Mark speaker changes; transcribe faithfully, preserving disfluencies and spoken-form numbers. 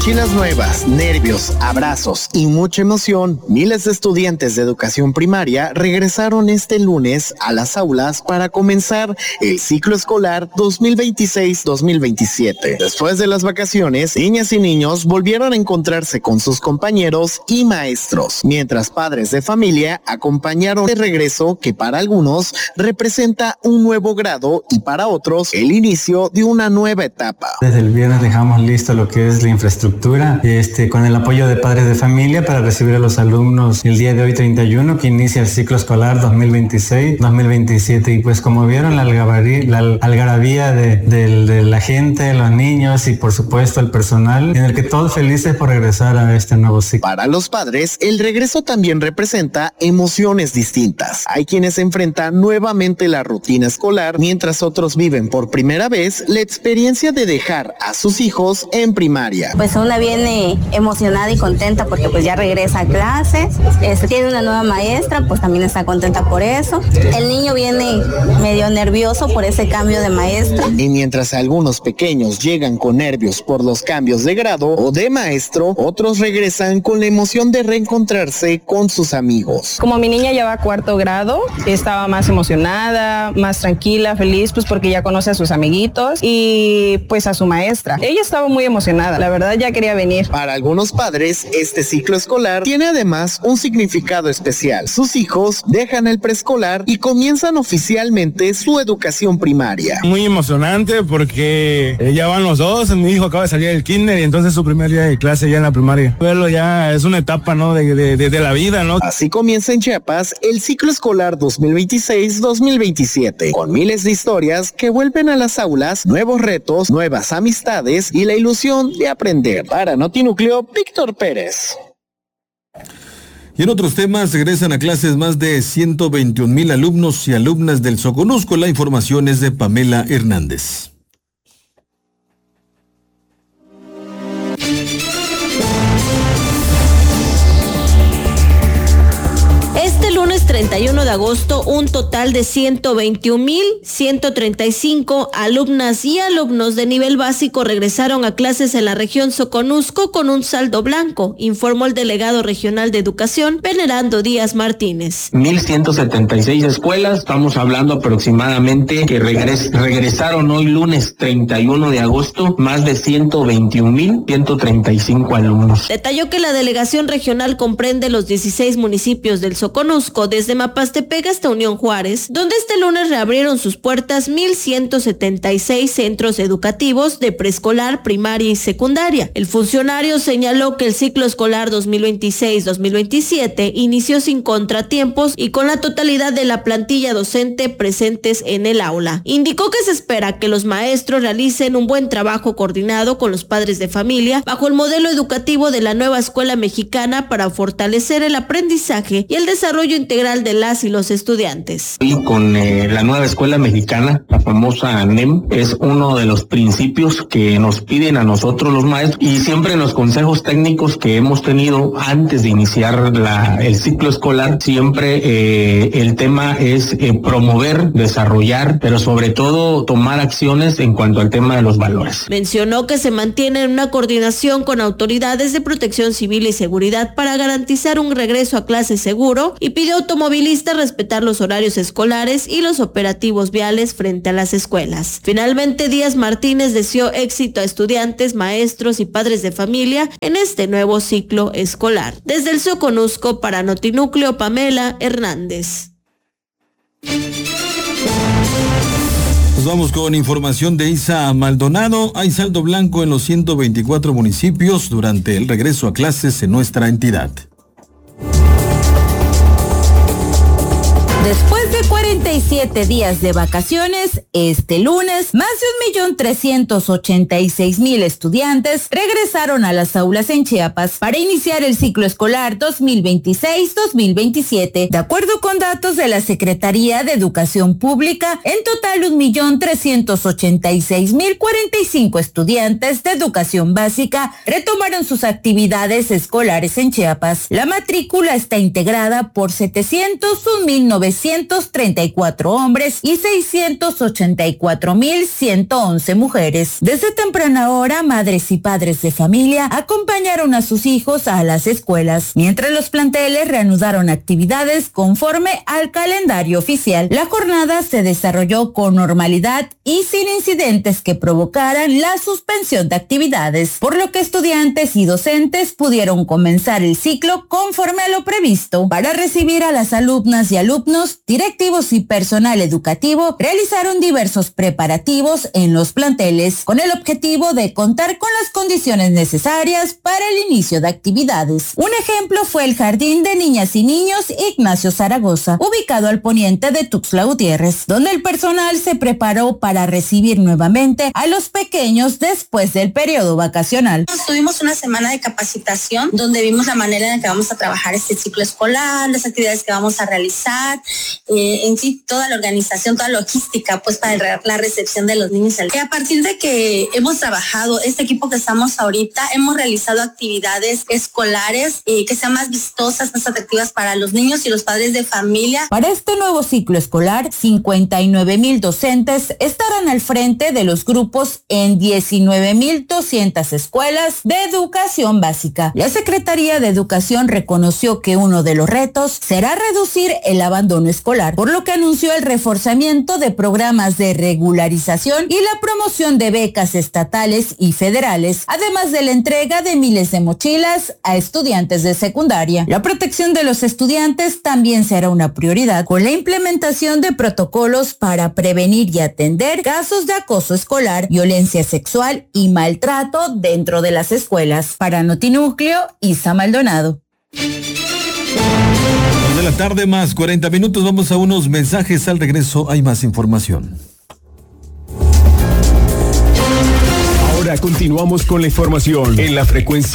Speaker 1: Mochilas nuevas, nervios, abrazos y mucha emoción. Miles de estudiantes de educación primaria regresaron este lunes a las aulas para comenzar el ciclo escolar dos mil veintiséis dos mil veintisiete. Después de las vacaciones, niñas y niños volvieron a encontrarse con sus compañeros y maestros, mientras padres de familia acompañaron el regreso que para algunos representa un nuevo grado y para otros el inicio de una nueva etapa.
Speaker 2: Desde el viernes dejamos listo lo que es la infraestructura, este, con el apoyo de padres de familia para recibir a los alumnos el día de hoy treinta y uno, que inicia el ciclo escolar dos mil veintiséis dos mil veintisiete. Y pues como vieron la, algabarí, la algarabía de, de, de la gente, los niños y por supuesto el personal, en el que todos felices por regresar a este nuevo ciclo.
Speaker 1: Para los padres, el regreso también representa emociones distintas. Hay quienes enfrentan nuevamente la rutina escolar, mientras otros viven por primera vez la experiencia de dejar a sus hijos en primaria.
Speaker 3: Pues una viene emocionada y contenta porque pues ya regresa a clases, este, tiene una nueva maestra, pues también está contenta por eso. El niño viene medio nervioso por ese cambio de maestra.
Speaker 1: Y mientras algunos pequeños llegan con nervios por los cambios de grado o de maestro, otros regresan con la emoción de reencontrarse con sus amigos.
Speaker 4: Como mi niña ya va a cuarto grado, estaba más emocionada, más tranquila, feliz, pues porque ya conoce a sus amiguitos y pues a su maestra. Ella estaba muy emocionada, la verdad ya quería venir.
Speaker 1: Para algunos padres, este ciclo escolar tiene además un significado especial. Sus hijos dejan el preescolar y comienzan oficialmente su educación primaria.
Speaker 5: Muy emocionante porque ya van los dos, mi hijo acaba de salir del kinder y entonces su primer día de clase ya en la primaria. Verlo ya es una etapa, ¿no? De, de, de, de la vida, ¿no?
Speaker 1: Así comienza en Chiapas el ciclo escolar dos mil veintiséis dos mil veintisiete, con miles de historias que vuelven a las aulas, nuevos retos, nuevas amistades y la ilusión de aprender. Para Notinúcleo, Víctor Pérez.
Speaker 6: Y en otros temas, regresan a clases más de ciento veintiún mil alumnos y alumnas del Soconusco. La información es de Pamela Hernández.
Speaker 7: Este lunes treinta y uno de agosto, un total de ciento veintiún mil ciento treinta y cinco alumnas y alumnos de nivel básico regresaron a clases en la región Soconusco con un saldo blanco, informó el delegado regional de Educación, Venerando Díaz Martínez.
Speaker 8: mil ciento setenta y seis escuelas, estamos hablando aproximadamente que regres, regresaron hoy lunes treinta y uno de agosto más de ciento veintiún mil ciento treinta y cinco alumnos.
Speaker 7: Detalló que la delegación regional comprende los dieciséis municipios del Soconusco, desde Mapastepec hasta Unión Juárez, donde este lunes reabrieron sus puertas mil ciento setenta y seis centros educativos de preescolar, primaria y secundaria. El funcionario señaló que el ciclo escolar dos mil veintiséis dos mil veintisiete inició sin contratiempos y con la totalidad de la plantilla docente presentes en el aula. Indicó que se espera que los maestros realicen un buen trabajo coordinado con los padres de familia bajo el modelo educativo de la nueva escuela mexicana para fortalecer el aprendizaje y el desarrollo integral de las y los estudiantes.
Speaker 8: Y con eh, la nueva escuela mexicana, la famosa N E M, es uno de los principios que nos piden a nosotros los maestros, y siempre en los consejos técnicos que hemos tenido antes de iniciar la, el ciclo escolar, siempre eh, el tema es eh, promover, desarrollar, pero sobre todo tomar acciones en cuanto al tema de los valores.
Speaker 7: Mencionó que se mantiene una coordinación con autoridades de protección civil y seguridad para garantizar un regreso a clase seguro y pidió a automovilistas respetar los horarios escolares y los operativos viales frente a las escuelas. Finalmente, Díaz Martínez deseó éxito a estudiantes, maestros y padres de familia en este nuevo ciclo escolar. Desde el Soconusco, para Notinúcleo, Pamela Hernández.
Speaker 6: Nos vamos con información de Isa Maldonado. Hay saldo blanco en los ciento veinticuatro municipios durante el regreso a clases en nuestra entidad.
Speaker 9: Después de cuarenta y siete días de vacaciones, este lunes, más de un millón trescientos ochenta y seis mil estudiantes regresaron a las aulas en Chiapas para iniciar el ciclo escolar dos mil veintiséis dos mil veintisiete. De acuerdo con datos de la Secretaría de Educación Pública, en total un millón trescientos ochenta y seis mil cuarenta y cinco estudiantes de educación básica retomaron sus actividades escolares en Chiapas. La matrícula está integrada por setecientos un mil novecientos treinta y cuatro hombres y seiscientos ochenta y cuatro mil ciento once mujeres. Desde temprana hora, madres y padres de familia acompañaron a sus hijos a las escuelas, mientras los planteles reanudaron actividades conforme al calendario oficial. La jornada se desarrolló con normalidad y sin incidentes que provocaran la suspensión de actividades, por lo que estudiantes y docentes pudieron comenzar el ciclo conforme a lo previsto. Para recibir a las alumnas y alumnos, directivos y personal educativo realizaron diversos preparativos en los planteles con el objetivo de contar con las condiciones necesarias para el inicio de actividades. Un ejemplo fue el Jardín de Niñas y Niños Ignacio Zaragoza, ubicado al poniente de Tuxtla Gutiérrez, donde el personal se preparó para recibir nuevamente a los pequeños después del periodo vacacional.
Speaker 10: Tuvimos una semana de capacitación donde vimos la manera en la que vamos a trabajar este ciclo escolar, las actividades que vamos a realizar, eh, en sí toda la organización, toda la logística pues para la recepción de los niños. Y a partir de que hemos trabajado, este equipo que estamos ahorita, hemos realizado actividades escolares eh, que sean más vistosas, más atractivas para los niños y los padres de familia.
Speaker 9: Para este nuevo ciclo escolar, cincuenta y nueve mil docentes estarán al frente de los grupos en diecinueve mil doscientas escuelas de educación básica. La Secretaría de Educación reconoció que uno de los retos será reducir el abandono escolar, por lo que anunció el reforzamiento de programas de regularización y la promoción de becas estatales y federales, además de la entrega de miles de mochilas a estudiantes de secundaria. La protección de los estudiantes también será una prioridad, con la implementación de protocolos para prevenir y atender casos de acoso escolar, violencia sexual y maltrato dentro de las escuelas. Para Notinúcleo, Isa Maldonado.
Speaker 6: De la tarde más cuarenta minutos, vamos a unos mensajes. Al regreso hay más información.
Speaker 11: Ahora continuamos con la información en la frecuencia